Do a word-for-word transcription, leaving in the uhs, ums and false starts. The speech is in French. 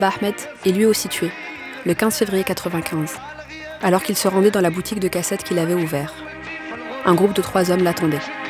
Ahmed est lui aussi tué, le quinze février quatre-vingt-quinze, alors qu'il se rendait dans la boutique de cassettes qu'il avait ouvert. Un groupe de trois hommes l'attendait.